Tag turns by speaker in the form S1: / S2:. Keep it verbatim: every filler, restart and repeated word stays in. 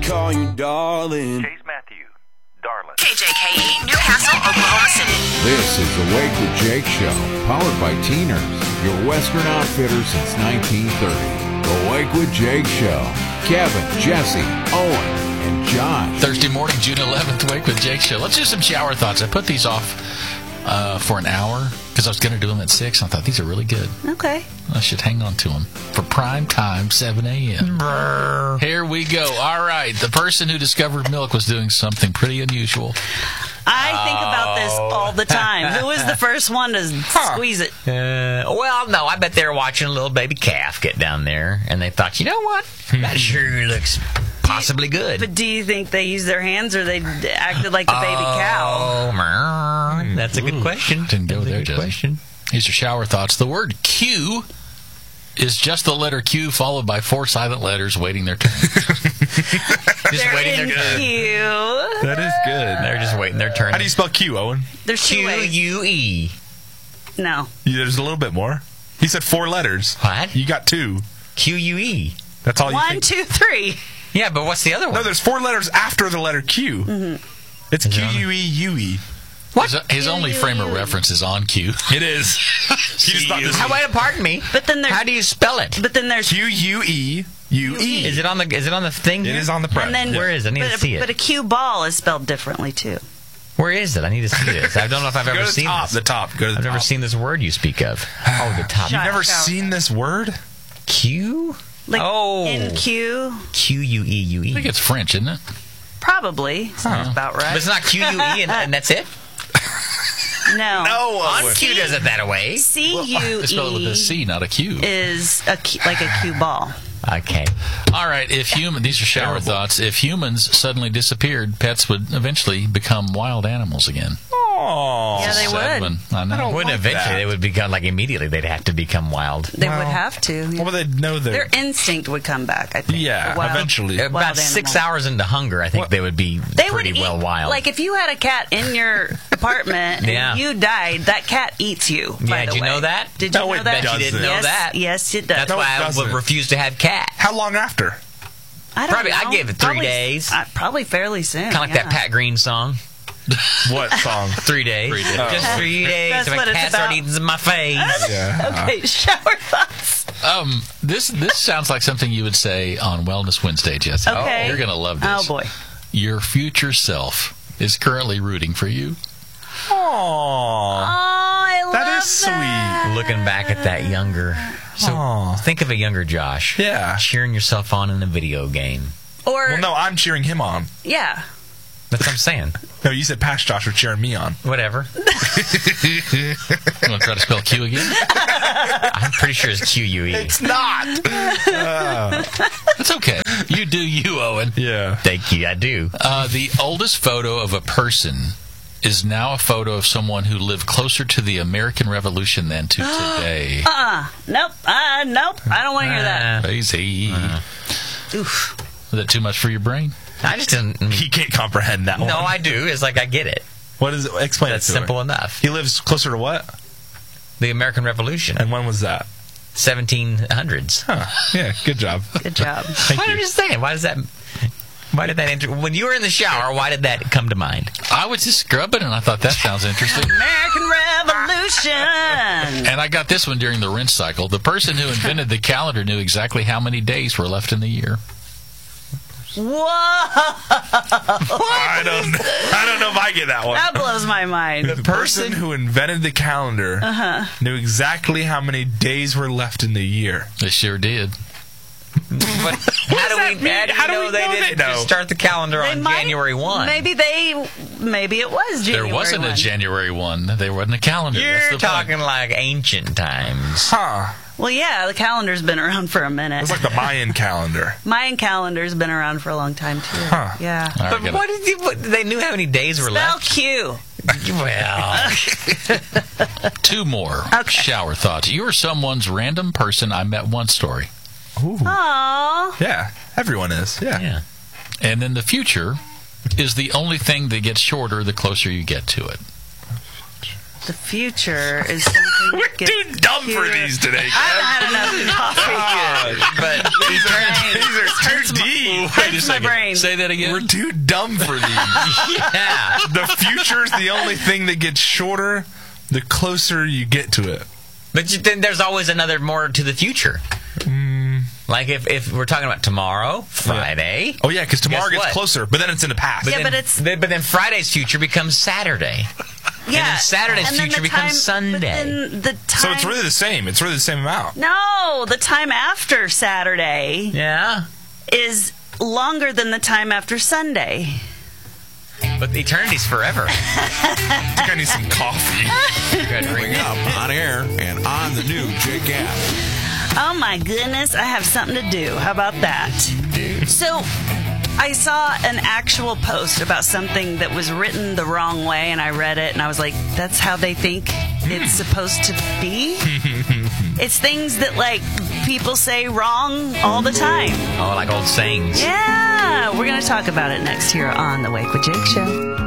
S1: call you darling.
S2: Chase Matthew, darling.
S3: K J K E, Newcastle, Oklahoma City.
S4: This is the Wake with Jake Show, powered by Teeners, your Western outfitter since nineteen thirty. The Wake with Jake Show. Kevin, Jesse, Owen, and Josh.
S5: Thursday morning, June eleventh, Wake with Jake Show. Let's do some shower thoughts. I put these off uh, for an hour because I was going to do them at six. I thought these are really good.
S6: Okay.
S5: I should hang on to them for prime time, seven a.m. Here we go. All right. The person who discovered milk was doing something pretty unusual.
S6: I think about this all the time. Who was the first one to squeeze it?
S7: Uh, well, no, I bet they were watching a little baby calf get down there, and they thought, you know what? That sure looks possibly good.
S6: But do you think they used their hands or they acted like the baby cow?
S7: Oh, mer. That's a good question.
S5: Didn't go
S7: That's a
S5: there,
S7: good
S5: Jesse.
S7: question.
S5: Here's your shower thoughts. The word Q is just the letter Q followed by four silent letters waiting their turn.
S7: Just
S6: They're
S7: waiting
S6: in
S7: their turn.
S6: Q.
S8: That is good.
S7: They're just waiting their turn.
S8: How do you spell Q, Owen?
S6: There's two
S7: Q
S6: ways.
S7: U E.
S6: No.
S8: Yeah, there's a little bit more. He said four letters.
S7: What?
S8: You got two.
S7: Q U E.
S8: That's all you
S6: One,
S8: think.
S6: two, three.
S7: Yeah, but what's the other one?
S8: No, there's four letters after the letter Q. Mm-hmm. It's
S7: Is it
S8: Q
S7: on the-
S8: U E U E.
S5: His, his only frame of reference is on Q.
S8: It is. He just thought this
S7: How, wait, pardon me.
S6: But then there's
S7: How do you spell it?
S6: But then there's
S8: Q U E U E.
S7: Is it on the Is it on the thing?
S8: It
S7: here?
S8: is on the press.
S6: and then
S7: Where is it? I need
S6: but,
S7: to see it.
S6: But a cue ball is spelled differently too.
S7: Where is it? I need to see this. I don't know if I've
S8: Go
S7: ever
S8: to the
S7: seen
S8: top.
S7: this.
S8: The top. Go to the
S7: I've
S8: top.
S7: never seen this word you speak of. Oh, the top.
S8: You've
S6: Shut-
S8: never
S6: shower.
S8: seen this word?
S7: Q?
S6: Like
S7: Oh.
S6: in Q,
S7: Q U E U
S5: I think
S7: E.
S5: it's French, isn't it?
S6: probably sounds about right.
S7: But it's not Q U E and, and that's it?
S6: no.
S8: No.
S7: On Q does it that way.
S6: C U
S5: They spell it with a
S6: E
S5: C, not a Q.
S6: is a Q, like a cue ball.
S7: Okay.
S5: All right, if human, these are shower
S8: Terrible.
S5: thoughts. If humans suddenly disappeared, pets would eventually become wild animals again.
S8: Oh.
S6: Yeah, they
S5: Sad
S6: would.
S5: one. I know.
S8: I don't-
S7: Wouldn't
S8: like
S7: eventually
S8: that.
S7: they would become like immediately they'd have to become wild.
S6: They
S8: Well,
S6: would have to.
S8: Well, they know
S6: Their
S8: they're.
S6: instinct would come back. I think.
S8: Yeah,
S6: The wild-
S8: eventually.
S7: About
S6: wild
S7: six
S6: animal.
S7: hours into hunger, I think
S8: What?
S7: they would be
S6: They
S7: pretty
S6: would eat,
S7: well wild.
S6: Like if you had a cat in your apartment and
S7: Yeah.
S6: you died, that cat eats you.
S7: Yeah,
S6: by
S7: did
S6: the
S7: you
S6: way.
S7: know that?
S6: Did you
S8: No,
S6: know
S8: it
S6: that?
S7: Bet you didn't know
S6: yes,
S7: that.
S6: Yes, it does.
S7: That's
S8: No, it
S7: why I would
S8: doesn't.
S7: refuse to have cat.
S8: How long after?
S6: I don't
S7: Probably-
S6: know.
S7: I'd give it three
S6: Probably-
S7: days.
S6: Uh, probably fairly soon.
S7: Kind of like
S6: yeah.
S7: that Pat Green song.
S8: What song?
S7: Three days.
S5: Three days.
S7: Just three days.
S6: That's
S7: My
S6: what it's
S7: cat started
S6: about.
S7: eating my face.
S8: Yeah.
S6: Okay, shower thoughts.
S5: Um, this this sounds like something you would say on Wellness Wednesday, Jesse.
S6: Okay.
S5: You're going to love this.
S6: Oh boy.
S5: Your future self is currently rooting for you.
S8: Aww.
S6: Oh, I love
S8: That is sweet.
S7: Looking back at that younger. So
S8: Aw.
S7: think of a younger Josh.
S8: Yeah.
S7: Cheering yourself on in a video game.
S6: Or
S8: Well, no, I'm cheering him on.
S6: yeah.
S7: That's what I'm saying.
S8: No, you said past Josh was cheering me on.
S7: Whatever.
S5: You want to try to spell Q again?
S7: I'm pretty sure it's Q U E.
S8: It's not.
S5: That's okay. You do you, Owen.
S8: Yeah.
S7: Thank you. I do.
S5: Uh, the oldest photo of a person is now a photo of someone who lived closer to the American Revolution than to today.
S6: Uh, nope. Uh, nope. I don't want to hear that.
S7: Uh,
S5: Crazy.
S6: Oof.
S5: Is that too much for your brain?
S7: I just didn't.
S8: He can't comprehend that one.
S7: No, I do. It's like I get it.
S8: What is it? Explain
S7: That's
S8: it to
S7: simple
S8: her.
S7: enough.
S8: He lives closer to what?
S7: The American Revolution.
S8: And when was that?
S7: seventeen hundreds.
S8: Huh. Yeah, good job.
S6: Good job.
S8: Thank
S7: Why
S8: you.
S7: am I just saying? Why does that... Why did that... Enter, when you were in the shower, why did that come to mind?
S5: I was just scrubbing, and I thought that sounds interesting.
S6: American Revolution.
S5: And I got this one during the rinse cycle. The person who invented the calendar knew exactly how many days were left in the year.
S6: Whoa.
S8: I don't know. I don't know if I get that one.
S6: That blows my mind.
S8: The person who invented the calendar knew exactly how many days were left in the year.
S5: They sure did.
S7: But how do we,
S8: that mean?
S7: how do,
S8: How
S7: you
S8: do
S7: know
S8: we
S7: they
S8: know
S7: didn't
S8: they know?
S7: just start the calendar
S6: They
S7: on
S6: might-
S7: January first?
S6: Maybe they. Maybe it was January
S5: There wasn't a
S6: first.
S5: January first. There wasn't a calendar. That's
S7: You're
S5: the
S7: talking
S5: point.
S7: like ancient times.
S8: Huh.
S6: Well, yeah, the calendar's been around for a minute.
S8: It's like the Mayan calendar.
S6: Mayan calendar's been around for a long time too.
S8: Huh.
S6: Yeah.
S5: All right,
S7: But
S5: got
S7: what did you... What, they knew how many days were
S6: Spell
S7: left?
S6: Q.
S7: Well...
S5: two more shower thoughts. You are someone's random person I met once story.
S8: Ooh.
S6: Aww.
S8: Yeah, everyone is. Yeah.
S7: Yeah.
S5: And then the future is the only thing that gets shorter the closer you get to it.
S6: The future is something
S8: We're too dumb for these today.
S6: I haven't had enough coffee.
S8: Uh, but these are, these are too deep.
S6: Hurts my brain.
S5: Say that again.
S8: We're too dumb for these.
S7: Yeah.
S8: The future's the only thing that gets shorter the closer you get to it.
S7: But you, then there's always another more to the future.
S8: Mm.
S7: Like if, if we're talking about tomorrow, Friday.
S8: Oh, yeah, because tomorrow
S7: Guess
S8: gets
S7: what?
S8: closer, but then it's in the past.
S6: Yeah,
S7: then,
S6: but it's-
S7: then- but then Friday's future becomes Saturday.
S6: Yeah.
S7: then Saturday's
S6: And then
S7: future
S6: the
S7: becomes
S6: time-
S7: Sunday.
S6: But then the time,
S8: So it's really the same. It's really the same amount.
S6: no, the time after Saturday
S7: Yeah.
S6: is longer than the time after Sunday.
S7: But eternity's forever.
S8: I think I need some coffee.
S7: You gotta drink
S4: Coming
S7: it.
S4: up on air and on the new Jake app.
S6: Oh my goodness, I have something to do. How about that? So, I saw an actual post about something that was written the wrong way, and I read it, and I was like, that's how they think it's supposed to be? It's things that, like, people say wrong all the time.
S7: Oh, like old sayings.
S6: Yeah, we're going to talk about it next here on The Wake with Jake Show.